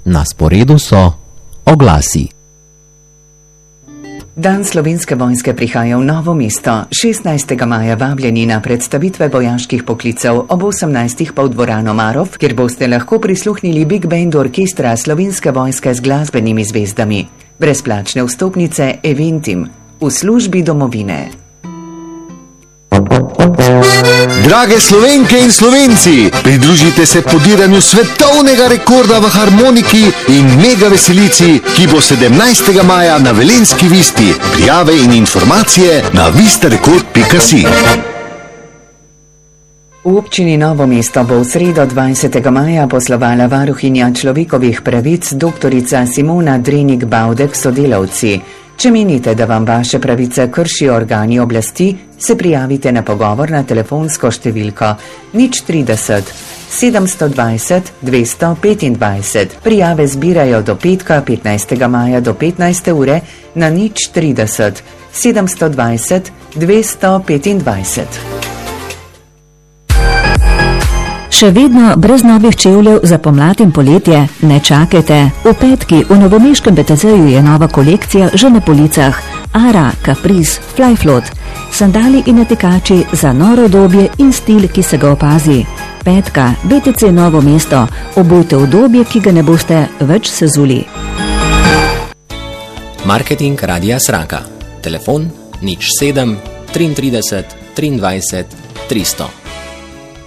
Na sporedu so oglasi. Dan Slovenske vojske prihaja v Novo mesto. 16. maja vabljeni na predstavitve vojaških poklicev ob 18. pa v dvorano Marof, kjer boste lahko prisluhnili Big Bandu orkestra Slovenske vojske z glasbenimi zvezdami. Brezplačne vstopnice Eventim v službi domovine. Drage Slovenke in Slovenci, pridružite se podiranju svetovnega rekorda v harmoniki in mega veselici, ki bo 17. maja na Velenjski Visti. Prijave in informacije na vistarekord.si. V občini Novo mesto bo v sredo 20. maja poslovala varuhinja človekovih pravic dr. Simona Drenik-Bavdek s sodelavci. Če menite, da vam vaše pravice kršijo organi oblasti, se prijavite na pogovor na telefonsko številko 030 720 225. Prijave zbirajo do petka 15. maja do 15. ure na 030 720 225. Še vedno brez novih čevljev za pomlad in poletje? Ne čakajte. V petki v novomeškem BTZ-ju je nova kolekcija že na policah. Ara, Caprice, Flyfloat. Sandali in natikači za noro obdobje in stil, ki se ga opazi. Petka, BTC Novo mesto. Obujte obdobje, ki ga ne boste več sezuli. Marketing Radia Sraka. Telefon 07 33 23 300.